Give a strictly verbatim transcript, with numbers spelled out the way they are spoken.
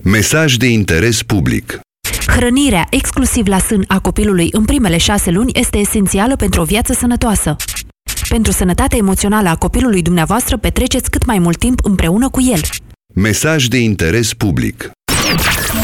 Mesaj de interes public. Hrănirea exclusiv la sân a copilului în primele șase luni este esențială pentru o viață sănătoasă. Pentru sănătatea emoțională a copilului dumneavoastră, petreceți cât mai mult timp împreună cu el. Mesaj de interes public.